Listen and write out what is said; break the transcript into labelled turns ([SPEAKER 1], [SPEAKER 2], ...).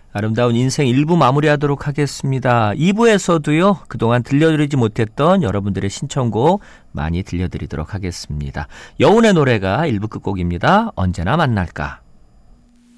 [SPEAKER 1] 아름다운 인생 1부 마무리하도록 하겠습니다. 2부에서도요. 그동안 들려드리지 못했던 여러분들의 신청곡 많이 들려드리도록 하겠습니다. 여운의 노래가 1부 끝곡입니다. 언제나 만날까.